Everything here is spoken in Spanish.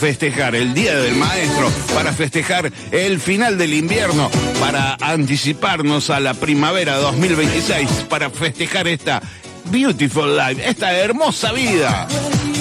festejar el Día del Maestro, para festejar el final del invierno, para anticiparnos a la primavera 2026, para festejar esta beautiful life, esta hermosa vida.